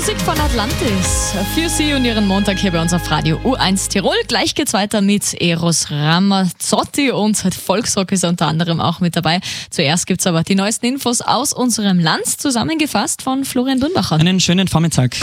Musik von Atlantis für Sie und Ihren Montag hier bei uns auf Radio U1 Tirol. Gleich geht's weiter mit Eros Ramazzotti und Volksrock ist unter anderem auch mit dabei. Zuerst gibt's aber die neuesten Infos aus unserem Land, zusammengefasst von Florian Dunbacher. Einen schönen Vormittag.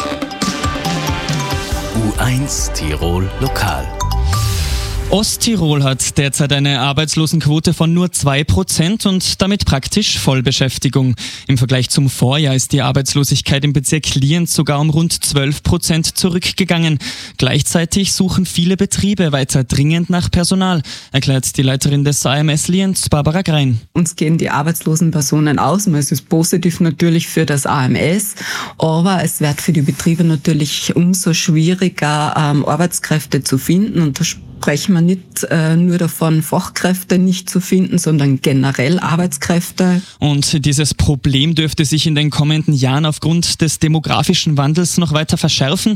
U1 Tirol Lokal. Osttirol hat derzeit eine Arbeitslosenquote von nur 2% und damit praktisch Vollbeschäftigung. Im Vergleich zum Vorjahr ist die Arbeitslosigkeit im Bezirk Lienz sogar um rund 12% zurückgegangen. Gleichzeitig suchen viele Betriebe weiter dringend nach Personal, erklärt die Leiterin des AMS Lienz, Barbara Grein. Uns gehen die arbeitslosen Personen aus. Es ist positiv natürlich für das AMS, aber es wird für die Betriebe natürlich umso schwieriger, Arbeitskräfte zu finden. Und da sprechen wir nicht nur davon, Fachkräfte nicht zu finden, sondern generell Arbeitskräfte. Und dieses Problem dürfte sich in den kommenden Jahren aufgrund des demografischen Wandels noch weiter verschärfen.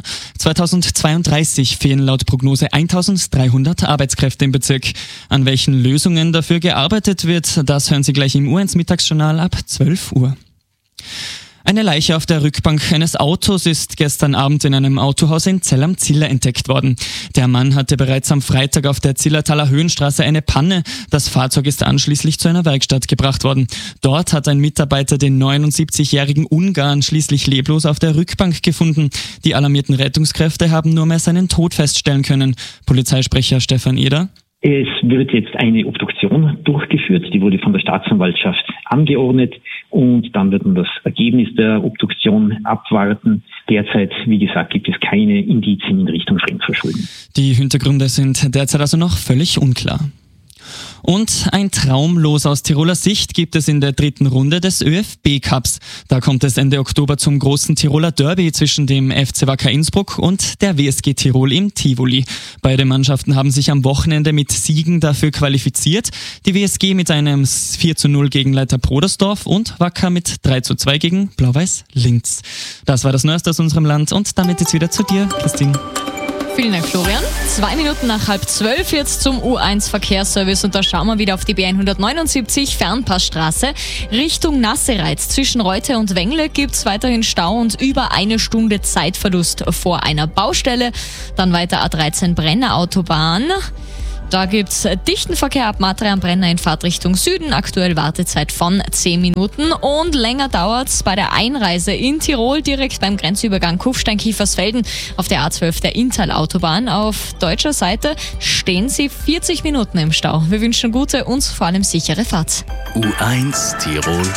2032 fehlen laut Prognose 1300 Arbeitskräfte im Bezirk. An welchen Lösungen dafür gearbeitet wird, das hören Sie gleich im U1 Mittagsjournal ab 12 Uhr. Eine Leiche auf der Rückbank eines Autos ist gestern Abend in einem Autohaus in Zell am Ziller entdeckt worden. Der Mann hatte bereits am Freitag auf der Zillertaler Höhenstraße eine Panne. Das Fahrzeug ist anschließend zu einer Werkstatt gebracht worden. Dort hat ein Mitarbeiter den 79-jährigen Ungarn schließlich leblos auf der Rückbank gefunden. Die alarmierten Rettungskräfte haben nur mehr seinen Tod feststellen können. Polizeisprecher Stefan Eder: Es wird jetzt eine Obduktion durchgeführt, die wurde von der Staatsanwaltschaft angeordnet und dann wird man das Ergebnis der Obduktion abwarten. Derzeit, wie gesagt, gibt es keine Indizien in Richtung Fremdverschulden. Die Hintergründe sind derzeit also noch völlig unklar. Und ein Traumlos aus Tiroler Sicht gibt es in der 3. Runde des ÖFB-Cups. Da kommt es Ende Oktober zum großen Tiroler Derby zwischen dem FC Wacker Innsbruck und der WSG Tirol im Tivoli. Beide Mannschaften haben sich am Wochenende mit Siegen dafür qualifiziert. Die WSG mit einem 4:0 gegen Leiter Brodersdorf und Wacker mit 3:2 gegen Blau-Weiß Linz. Das war das Neueste aus unserem Land und damit jetzt wieder zu dir, Christine. Vielen Dank, Florian. 2 Minuten nach 11:30 jetzt zum U1 Verkehrsservice und da schauen wir wieder auf die B179 Fernpassstraße. Richtung Nassereiz zwischen Reute und Wengle gibt's weiterhin Stau und über 1 Stunde Zeitverlust vor einer Baustelle. Dann weiter A13 Brenner Autobahn. Da gibt's dichten Verkehr ab Matre am Brenner in Fahrtrichtung Süden. Aktuell Wartezeit von 10 Minuten und länger dauert's bei der Einreise in Tirol direkt beim Grenzübergang Kufstein-Kiefersfelden auf der A12 der Inntal-Autobahn. Auf deutscher Seite stehen Sie 40 Minuten im Stau. Wir wünschen gute und vor allem sichere Fahrt. U1 Tirol